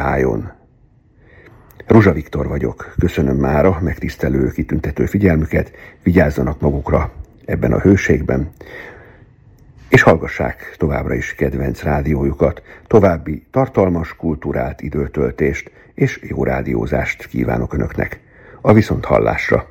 fájjon. Ruzsa Viktor vagyok. Köszönöm mára megtisztelő, kitüntető figyelmüket, vigyázzanak magukra ebben a hőségben, és hallgassák továbbra is kedvenc rádiójukat. További tartalmas, kulturált időtöltést és jó rádiózást kívánok Önöknek. A viszonthallásra!